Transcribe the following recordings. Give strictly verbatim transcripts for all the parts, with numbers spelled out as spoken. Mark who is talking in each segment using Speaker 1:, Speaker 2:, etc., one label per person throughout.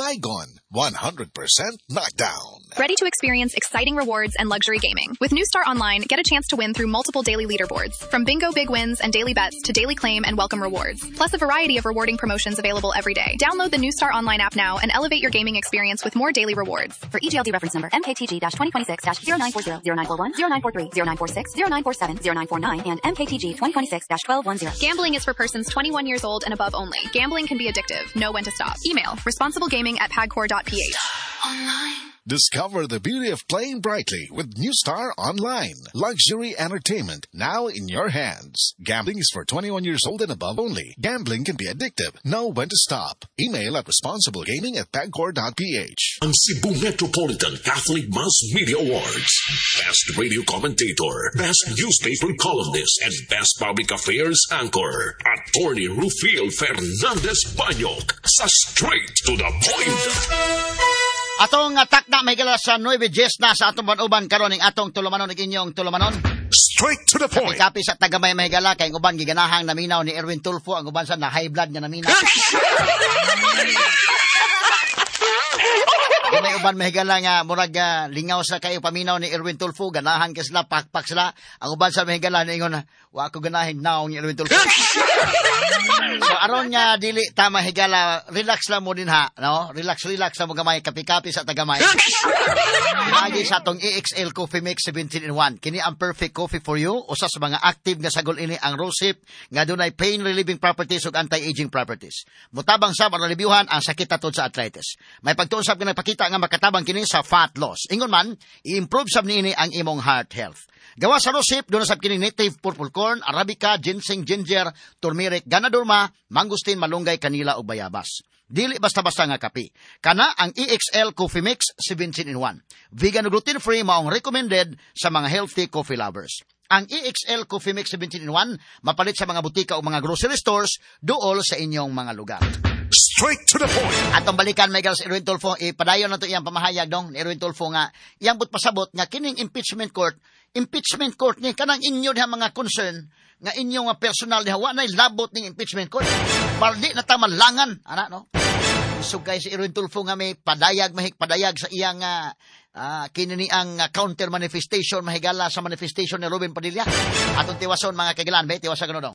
Speaker 1: Saigon, one hundred percent knockdown.
Speaker 2: Ready to experience exciting rewards and luxury gaming? With New Star Online, get a chance to win through multiple daily leaderboards, from bingo big wins and daily bets to daily claim and welcome rewards, plus a variety of rewarding promotions available every day. Download the New Star Online app now and elevate your gaming experience with more daily rewards.
Speaker 3: For E G L D reference number M K T G twenty twenty-six zero nine four zero, zero nine four one, zero nine four three, zero nine four six, zero nine four seven, zero nine four nine, and M K T G twenty twenty-six twelve ten.
Speaker 2: Gambling is for persons twenty-one years old and above only. Gambling can be addictive. Know when to stop. Email responsiblegaming at pagcor dot p h.
Speaker 1: Discover the beauty of playing brightly with New Star Online. Luxury entertainment now in your hands. Gambling is for twenty-one years old and above only. Gambling can be addictive. Know when to stop. Email at responsiblegaming at pagcor dot p h.
Speaker 4: Ang Cebu Metropolitan Catholic Mass Media Awards. Best Radio Commentator, Best Newspaper Columnist, and Best Public Affairs Anchor. Attorney Rufil Fernandez Banyok sa Straight to the Point.
Speaker 5: Atong atak na may gala sa nine Gs na sa atong banuban karon ning atong tulumanon ning inyong tulumanon.
Speaker 1: Straight to the point.
Speaker 5: Kapi sa tagamay mahigala kay uban giganahang naminaw ni Erwin Tulfo, ang uban sa na high blood nga naminaw. May uban mahigala nga murag uh, lingaw sa kayo paminaw ni Erwin Tulfo, ganahan ka sila, pakpak sila. Ang uban sa mahigala ningon, wa ko ganahin naong ni Erwin Tulfo. So aron nga dili ta mahigala, relax lang mo din ha, no? Relax relax sa mga gamay, kapi-kapi sa tagamay. Pinagi sa atong E X L Coffee Mix seventeen in one. Kini ang perfect coffee for you. Usa sa mga active nga sagol ini ang rosehip nga dunay pain relieving properties ug anti-aging properties. Mutabang sa para reviewhan ang sakit atod sa arthritis. May pagtuusap nga nagpakita nga makatabang kini sa fat loss. Ingon man, i-improve sab niini ang imong heart health. Gawa sa rosehip, doon sab kini native purple corn, arabica, ginseng, ginger, turmeric, ganadurma, mangustin, malunggay, kanila ug bayabas. Dili basta-basta nga kape. Kana ang E X L Coffee Mix seventeen in one. Vegan ug gluten-free maong recommended sa mga healthy coffee lovers. Ang E X L Coffee Mix seventeen in one mapalit sa mga butika o mga grocery stores duol sa inyong mga lugar.
Speaker 1: Straight to the point.
Speaker 5: Atong balikan may galas Erwin Tulfo, ipadayon na to iyang pamahayag dong ni Erwin Tulfo nga iyang but pasabot nga kining impeachment court, impeachment court ni kanang inyo diha mga concern nga inyong personal diha wa nay labot ning impeachment court. Baldi na ta malangan ana no. Sugay si Erwin Tulfo nga may padayag mahig padayag sa iyang uh, uh, kinini ang uh, counter manifestation mahigala sa manifestation ni Ruben Padilla. Atong tiwason mga kailan, bay tiwasa gano dong.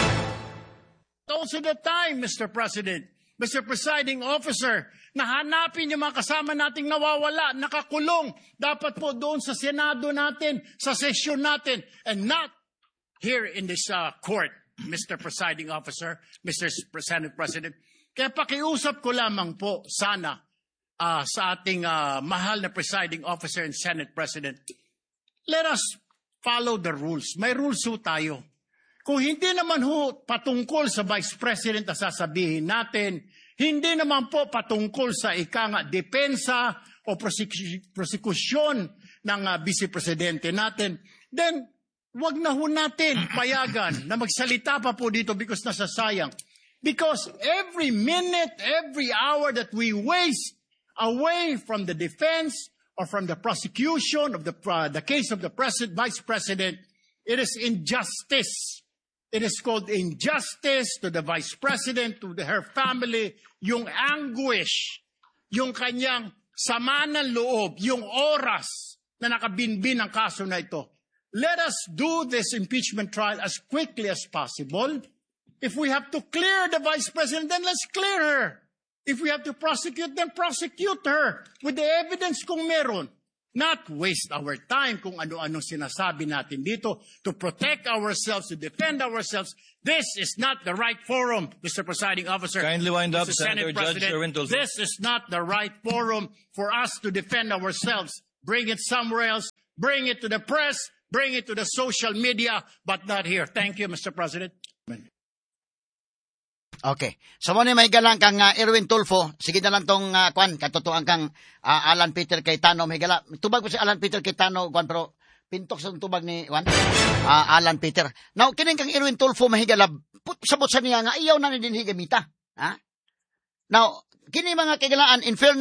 Speaker 6: Also the time, Mister President, Mister Presiding Officer, nahanapin yung mga kasama nating nawawala, nakakulong, dapat po doon sa Senado natin, sa session natin, and not here in this uh, court, Mister Presiding Officer, Mister Senate President. Kaya pakiusap ko lamang po sana uh, sa ating uh, mahal na Presiding Officer and Senate President, let us follow the rules. May rules ho tayo. Kung hindi naman ho patungkol sa Vice President na sasabihin natin, hindi naman po patungkol sa ika nga depensa o prosekusyon ng uh, Vice Presidente natin, then wag na ho natin payagan na magsalita pa po dito because nasasayang. Because every minute, every hour that we waste away from the defense or from the prosecution of the, uh, the case of the President, Vice President, it is injustice. It is called injustice to the Vice President, to the, her family, yung anguish, yung kanyang sama ng loob, yung oras na nakabinbin ang kaso na ito. Let us do this impeachment trial as quickly as possible. If we have to clear the Vice President, then let's clear her. If we have to prosecute, then prosecute her with the evidence kung meron. Not waste our time kung ano-ano sinasabi natin dito to protect ourselves, to defend ourselves. This is not the right forum, Mister Presiding Officer.
Speaker 7: Kindly wind up,
Speaker 6: Mister
Speaker 7: Senator
Speaker 6: Senate
Speaker 7: Judge Erwin Tulfo.
Speaker 6: This is not the right forum for us to defend ourselves. Bring it somewhere else. Bring it to the press. Bring it to the social media, but not here. Thank you, Mister President.
Speaker 5: Okay. So mo ni may galang kang uh, Erwin Tulfo, sige na lang tong uh, kwan, katotoan kang uh, Alan Peter Cayetano may gala. Tubag ko si Alan Peter Cayetano kwan pero pintok sa tubag ni kwan. Uh, Alan Peter. Now kining kang Erwin Tulfo mahigala sabot sa niya nga iyaw na ni dinhi gamita. Ha? Now kini mga kagalaan in fairness